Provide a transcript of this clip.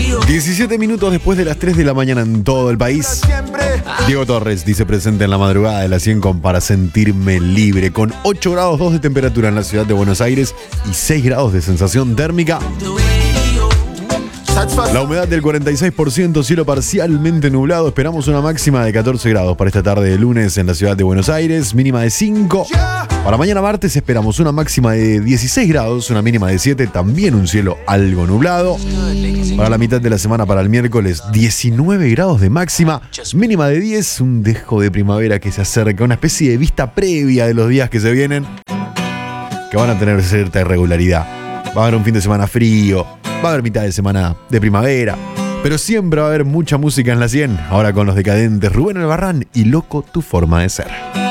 17 minutos después de las 3 de la mañana en todo el país. Diego Torres dice presente en la madrugada de la 100 con Para Sentirme Libre, con 8 grados 2 de temperatura en la ciudad de Buenos Aires y 6 grados de sensación térmica. La humedad del 46%, cielo parcialmente nublado. Esperamos una máxima de 14 grados para esta tarde de lunes en la ciudad de Buenos Aires, mínima de 5. Para mañana martes esperamos una máxima de 16 grados, una mínima de 7, también un cielo algo nublado. Para la mitad de la semana, para el miércoles, 19 grados de máxima, mínima de 10, un dejo de primavera que se acerca, una especie de vista previa de los días que se vienen, que van a tener cierta irregularidad. Va a haber un fin de semana frío, va a haber mitad de semana de primavera, pero siempre va a haber mucha música en la 100. Ahora con los decadentes Rubén Albarrán y Loco tu forma de ser.